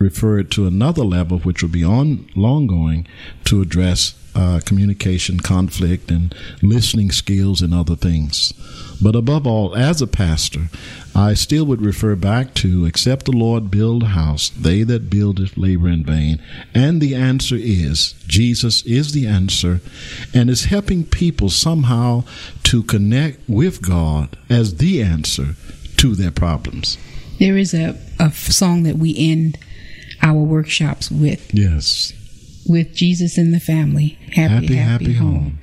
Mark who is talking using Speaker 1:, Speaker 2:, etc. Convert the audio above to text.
Speaker 1: refer it to another level, which will be ongoing, to address communication, conflict, and listening skills and other things. But above all, as a pastor, I still would refer back to, except the Lord build a house, they that build it labor in vain. And the answer is, Jesus is the answer, and is helping people somehow to connect with God as the answer to their problems.
Speaker 2: There is a song that we end our workshops with.
Speaker 1: Yes.
Speaker 2: With Jesus in the family. Happy, happy home.